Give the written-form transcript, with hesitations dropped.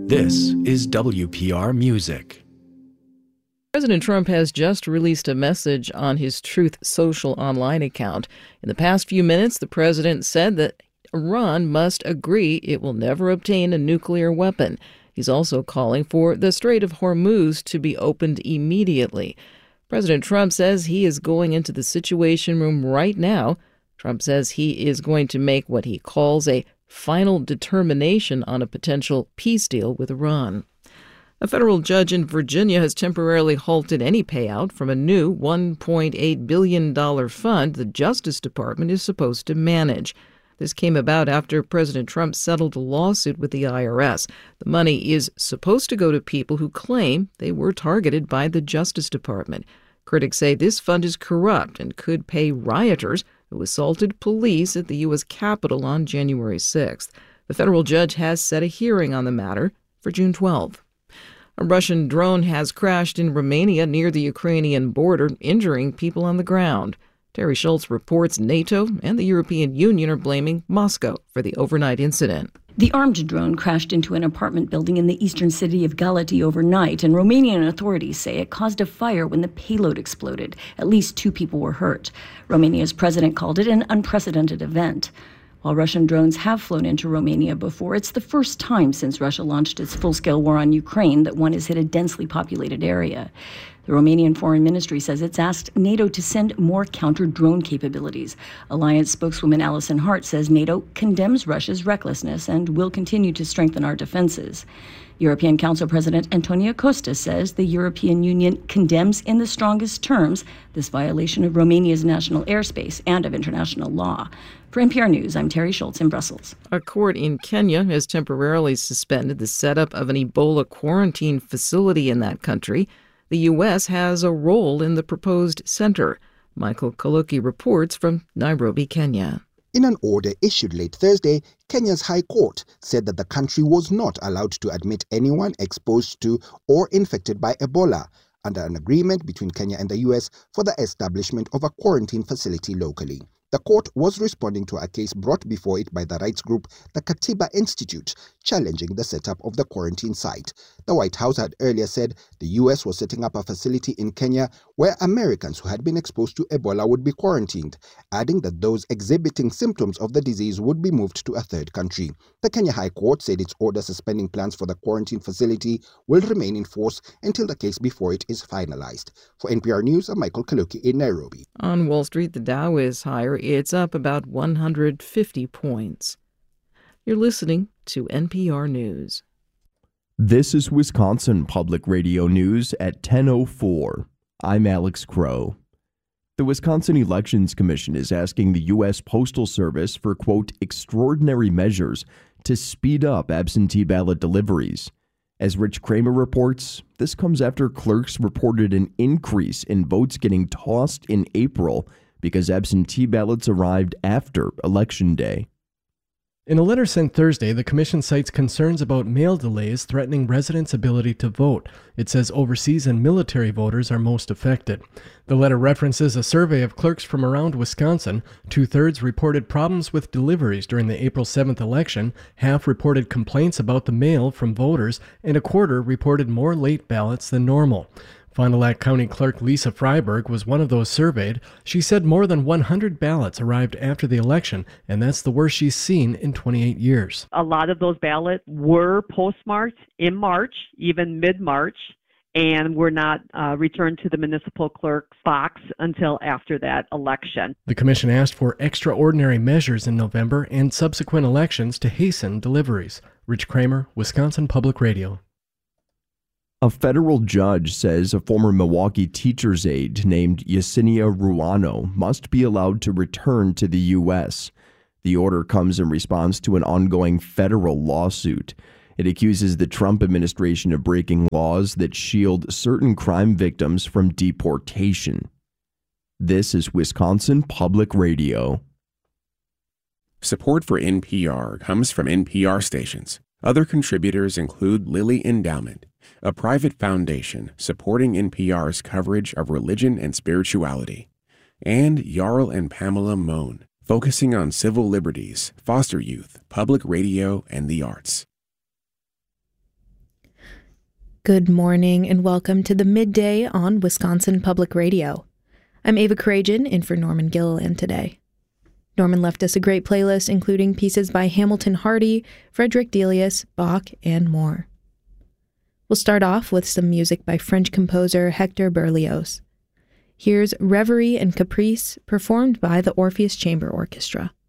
This is WPR Music. President Trump has just released a message on his Truth Social online account. In the past few minutes, the president said that Iran must agree it will never obtain a nuclear weapon. He's also calling for the Strait of Hormuz to be opened immediately. President Trump says he is going into the Situation Room right now. Trump says he is going to make what he calls a final determination on a potential peace deal with Iran. A federal judge in Virginia has temporarily halted any payout from a new $1.8 billion fund the Justice Department is supposed to manage. This came about after President Trump settled a lawsuit with the IRS. The money is supposed to go to people who claim they were targeted by the Justice Department. Critics say this fund is corrupt and could pay rioters who assaulted police at the U.S. Capitol on January 6th. The federal judge has set a hearing on the matter for June 12th. A Russian drone has crashed in Romania near the Ukrainian border, injuring people on the ground. Terry Schultz reports NATO and the European Union are blaming Moscow for the overnight incident. The armed drone crashed into an apartment building in the eastern city of Galati overnight, and Romanian authorities say it caused a fire when the payload exploded. At least 2 people were hurt. Romania's president called it an unprecedented event. While Russian drones have flown into Romania before, it's the first time since Russia launched its full-scale war on Ukraine that one has hit a densely populated area. The Romanian Foreign Ministry says it's asked NATO to send more counter-drone capabilities. Alliance spokeswoman Alison Hart says NATO condemns Russia's recklessness and will continue to strengthen our defenses. European Council President Antonio Costa says the European Union condemns in the strongest terms this violation of Romania's national airspace and of international law. For NPR News, I'm Terry Schultz in Brussels. A court in Kenya has temporarily suspended the setup of an Ebola quarantine facility in that country. The U.S. has a role in the proposed center. Michael Kaluki reports from Nairobi, Kenya. In an order issued late Thursday, Kenya's High Court said that the country was not allowed to admit anyone exposed to or infected by Ebola under an agreement between Kenya and the U.S. for the establishment of a quarantine facility locally. The court was responding to a case brought before it by the rights group, the Katiba Institute, challenging the setup of the quarantine site. The White House had earlier said the U.S. was setting up a facility in Kenya where Americans who had been exposed to Ebola would be quarantined, adding that those exhibiting symptoms of the disease would be moved to a third country. The Kenya High Court said its order suspending plans for the quarantine facility will remain in force until the case before it is finalized. For NPR News, I'm Michael Kaluki in Nairobi. On Wall Street, the Dow is higher. It's up about 150 points. You're listening to NPR News. This is Wisconsin Public Radio News at 10:04. I'm Alex Crow. The Wisconsin Elections Commission is asking the U.S. Postal Service for, quote, extraordinary measures to speed up absentee ballot deliveries. As Rich Kramer reports, this comes after clerks reported an increase in votes getting tossed in April because absentee ballots arrived after Election Day. In a letter sent Thursday, the commission cites concerns about mail delays threatening residents' ability to vote. It says overseas and military voters are most affected. The letter references a survey of clerks from around Wisconsin. 2/3 reported problems with deliveries during the April 7th election, half reported complaints about the mail from voters, and a quarter reported more late ballots than normal. Fond du Lac County Clerk Lisa Freiberg was one of those surveyed. She said more than 100 ballots arrived after the election, and that's the worst she's seen in 28 years. A lot of those ballots were postmarked in March, even mid-March, and were not returned to the municipal clerk's box until after that election. The commission asked for extraordinary measures in November and subsequent elections to hasten deliveries. Rich Kramer, Wisconsin Public Radio. A federal judge says a former Milwaukee teacher's aide named Yesenia Ruano must be allowed to return to the U.S. The order comes in response to an ongoing federal lawsuit. It accuses the Trump administration of breaking laws that shield certain crime victims from deportation. This is Wisconsin Public Radio. Support for NPR comes from NPR stations. Other contributors include Lilly Endowment, a private foundation supporting NPR's coverage of religion and spirituality, and Jarl and Pamela Mohn, focusing on civil liberties, foster youth, public radio, and the arts. Good morning and welcome to the Midday on Wisconsin Public Radio. I'm Ava Karajan in for Norman Gilliland today. Norman left us a great playlist including pieces by Hamilton Hardy, Frederick Delius, Bach, and more. We'll start off with some music by French composer Hector Berlioz. Here's Reverie and Caprice performed by the Orpheus Chamber Orchestra.